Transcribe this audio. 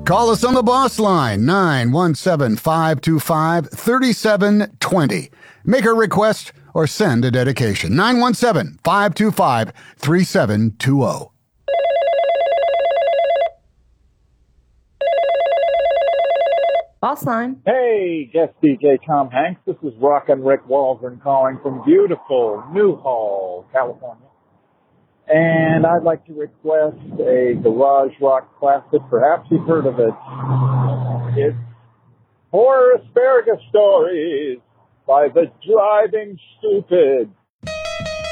Call us on the boss line, 917-525-3720. Make a request or send a dedication, 917-525-3720. Boss line. Hey, guest DJ Tom Hanks. This is Rockin' Rick Waldron calling from beautiful Newhall, California. And I'd like to request a garage rock classic. Perhaps you've heard of it. It's Four Asparagus Stories by the Driving Stupid.